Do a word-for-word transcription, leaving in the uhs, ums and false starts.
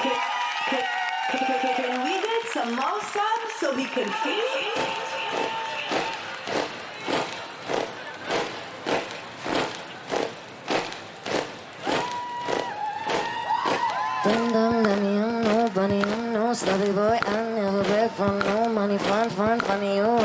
Can, can, can, can, can we get some more subs so we can feed? Dum dum dummy, I'm no bunny, I'm no sloppy boy. I never beg for no money, fun, fun, funny, oh.